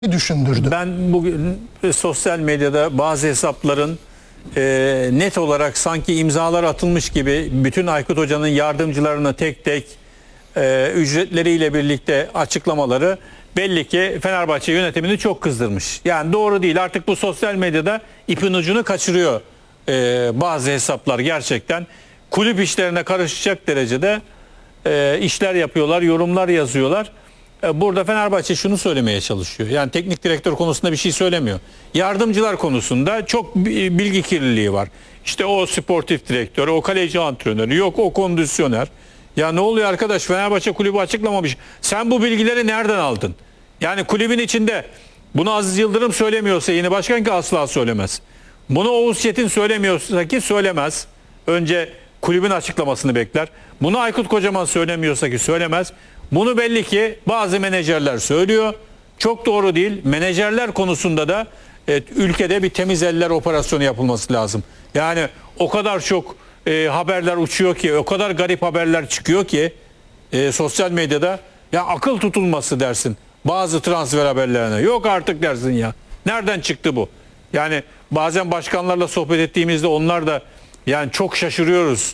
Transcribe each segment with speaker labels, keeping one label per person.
Speaker 1: düşündürdü.
Speaker 2: Ben bugün sosyal medyada bazı hesapların net olarak sanki imzalar atılmış gibi bütün Aykut Hoca'nın yardımcılarını tek tek ücretleriyle birlikte açıklamaları belli ki Fenerbahçe yönetimini çok kızdırmış. Yani doğru değil, artık bu sosyal medyada ipin ucunu kaçırıyor bazı hesaplar, gerçekten kulüp işlerine karışacak derecede işler yapıyorlar, yorumlar yazıyorlar. Burada Fenerbahçe şunu söylemeye çalışıyor. Yani teknik direktör konusunda bir şey söylemiyor. Yardımcılar konusunda çok bilgi kirliliği var. İşte o sportif direktör, o kaleci antrenörü, yok o kondisyoner. Ya ne oluyor arkadaş? Fenerbahçe kulübü açıklamamış. Sen bu bilgileri nereden aldın? Yani kulübün içinde bunu Aziz Yıldırım söylemiyorsa yeni başkan ki asla söylemez. Bunu Oğuz Çetin söylemiyorsa ki söylemez. Önce kulübün açıklamasını bekler. Bunu Aykut Kocaman söylemiyorsa ki söylemez. Bunu belli ki bazı menajerler söylüyor. Çok doğru değil. Menajerler konusunda da ülkede bir temiz eller operasyonu yapılması lazım. Yani o kadar çok haberler uçuyor ki, o kadar garip haberler çıkıyor ki sosyal medyada, ya akıl tutulması dersin bazı transfer haberlerine. Yok artık dersin ya. Nereden çıktı bu? Yani bazen başkanlarla sohbet ettiğimizde onlar da yani çok şaşırıyoruz.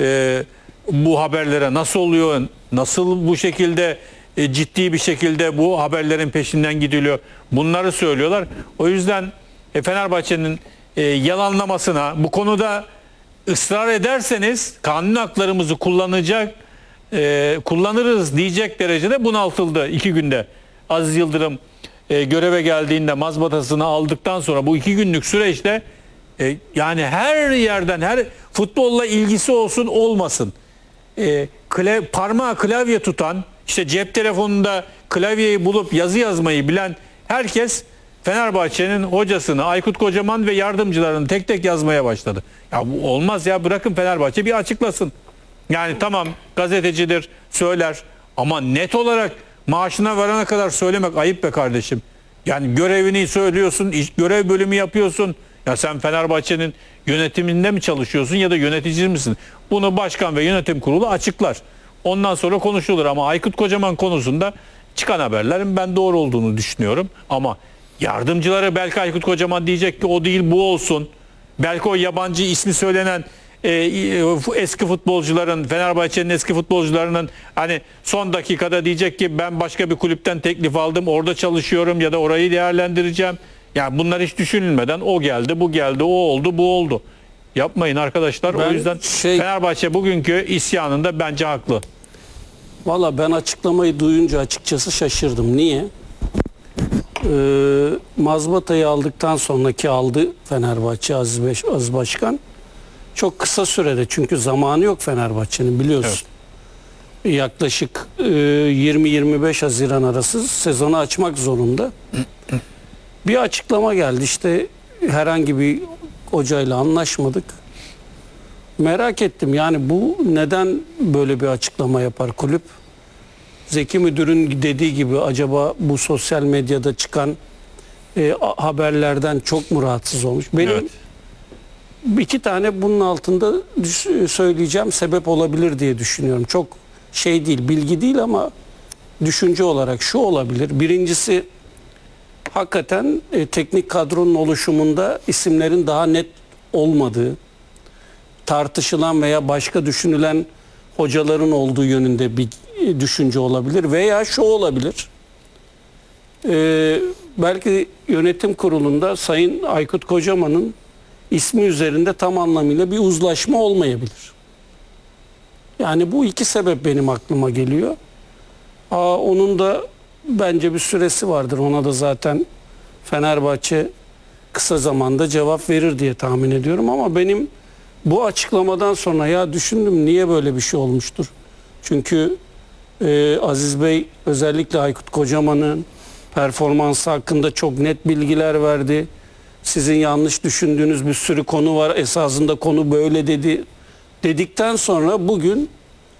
Speaker 2: Bu haberlere nasıl oluyor, nasıl bu şekilde ciddi bir şekilde bu haberlerin peşinden gidiliyor, bunları söylüyorlar. O yüzden Fenerbahçe'nin yalanlamasına, bu konuda ısrar ederseniz kanun haklarımızı kullanırız diyecek derecede bunaltıldı 2 günde. Aziz Yıldırım göreve geldiğinde mazbatasını aldıktan sonra bu 2 günlük süreçte yani her yerden, her futbolla ilgisi olsun olmasın, parmağı klavye tutan, işte cep telefonunda klavyeyi bulup yazı yazmayı bilen herkes Fenerbahçe'nin hocasını, Aykut Kocaman ve yardımcılarını tek tek yazmaya başladı. Ya bu olmaz ya, bırakın Fenerbahçe bir açıklasın. Yani tamam, gazetecidir, söyler ama net olarak maaşına varana kadar söylemek ayıp be kardeşim. Yani görevini söylüyorsun, görev bölümü yapıyorsun. Ya sen Fenerbahçe'nin yönetiminde mi çalışıyorsun ya da yönetici misin? Bunu başkan ve yönetim kurulu açıklar. Ondan sonra konuşulur ama Aykut Kocaman konusunda çıkan haberlerin ben doğru olduğunu düşünüyorum. Ama yardımcıları belki Aykut Kocaman diyecek ki o değil bu olsun. Belki o yabancı ismi söylenen eski futbolcuların, Fenerbahçe'nin eski futbolcularının hani son dakikada diyecek ki ben başka bir kulüpten teklif aldım, orada çalışıyorum ya da orayı değerlendireceğim. Yani bunlar hiç düşünülmeden o geldi, bu geldi, o oldu, bu oldu. Yapmayın arkadaşlar. O yüzden Fenerbahçe bugünkü isyanında bence haklı.
Speaker 3: Valla ben açıklamayı duyunca açıkçası şaşırdım. Niye? Mazbatayı aldıktan sonraki aldı Fenerbahçe Aziz Başkan. Çok kısa sürede, çünkü zamanı yok Fenerbahçe'nin, biliyorsun. Evet. Yaklaşık 20-25 Haziran arası sezonu açmak zorunda. Bir açıklama geldi, işte herhangi bir hocayla anlaşmadık. Merak ettim, yani bu neden böyle bir açıklama yapar kulüp? Zeki Müdür'ün dediği gibi acaba bu sosyal medyada çıkan haberlerden çok mu rahatsız olmuş? Benim evet, 2 tane bunun altında söyleyeceğim sebep olabilir diye düşünüyorum. Çok şey değil, bilgi değil ama düşünce olarak şu olabilir. Birincisi, hakikaten teknik kadronun oluşumunda isimlerin daha net olmadığı, tartışılan veya başka düşünülen hocaların olduğu yönünde bir düşünce olabilir. Veya şu olabilir, belki yönetim kurulunda Sayın Aykut Kocaman'ın ismi üzerinde tam anlamıyla bir uzlaşma olmayabilir. Yani bu 2 sebep benim aklıma geliyor. Onun da bence bir süresi vardır. Ona da zaten Fenerbahçe kısa zamanda cevap verir diye tahmin ediyorum. Ama benim bu açıklamadan sonra ya düşündüm, niye böyle bir şey olmuştur? Çünkü Aziz Bey özellikle Aykut Kocaman'ın performansı hakkında çok net bilgiler verdi. Sizin yanlış düşündüğünüz bir sürü konu var, esasında konu böyle dedikten sonra bugün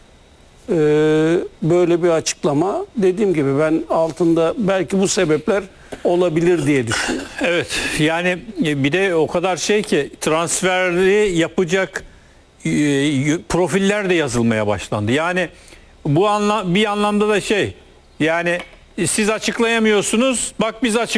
Speaker 3: böyle bir açıklama, dediğim gibi ben altında belki bu sebepler olabilir diye düşünüyorum.
Speaker 2: Evet, yani bir de o kadar şey ki transferi yapacak profiller de yazılmaya başlandı. Yani bu bir anlamda da yani siz açıklayamıyorsunuz. Bak biz